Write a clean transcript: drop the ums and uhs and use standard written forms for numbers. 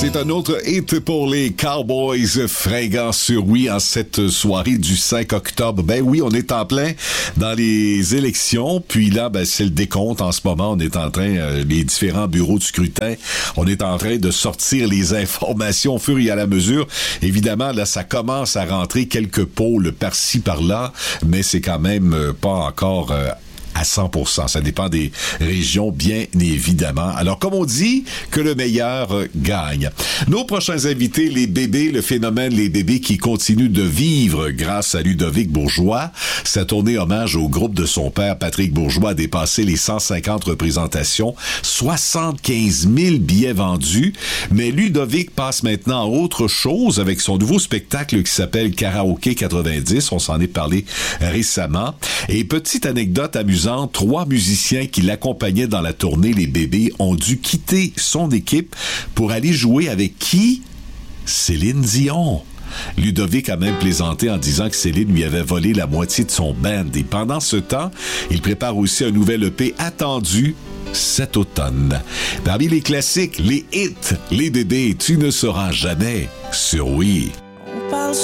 C'est un autre hit pour les Cowboys fringants sur Oui en cette soirée du 5 octobre. Ben oui, on est en plein dans les élections. Puis là, ben c'est le décompte en ce moment. On est en train, les différents bureaux de scrutin, on est en train de sortir les informations au fur et à la mesure. Évidemment, là, ça commence à rentrer quelques pôles par-ci, par-là, mais c'est quand même pas encore... à 100%. Ça dépend des régions, bien évidemment. Alors, comme on dit, que le meilleur gagne. Nos prochains invités, les bébés, le phénomène Les bébés qui continuent de vivre grâce à Ludovic Bourgeois. Sa tournée hommage au groupe de son père, Patrick Bourgeois, a dépassé les 150 représentations, 75 000 billets vendus. Mais Ludovic passe maintenant à autre chose avec son nouveau spectacle qui s'appelle Karaoké 90. On s'en est parlé récemment. Et petite anecdote amusante, 3 musiciens qui l'accompagnaient dans la tournée Les bébés ont dû quitter son équipe pour aller jouer avec qui? Céline Dion. Ludovic a même plaisanté en disant que Céline lui avait volé la moitié de son band. Et pendant ce temps, il prépare aussi un nouvel EP attendu cet automne. Parmi les classiques, les hits, Les bébés, Tu ne sauras jamais sur Oui. On parle